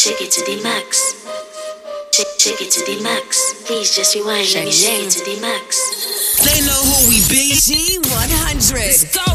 Take it to the max. Take it to the max. Please just rewind. Let me shake it to the max. They know who we be. G100. Let's go.